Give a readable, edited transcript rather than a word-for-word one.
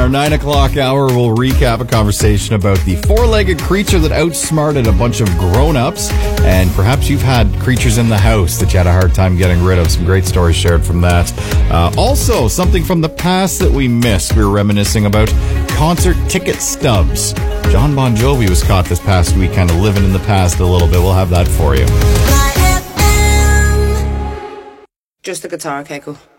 our 9 o'clock hour, we'll recap a conversation about the four-legged creature that outsmarted a bunch of grown-ups. And perhaps you've had creatures in the house that you had a hard time getting rid of. Some great stories shared from that. Also, something from the past that we missed. We were reminiscing about concert ticket stubs. John Bon Jovi was caught this past week kind of living in the past a little bit. We'll have that for you. Just the guitar, Keiko.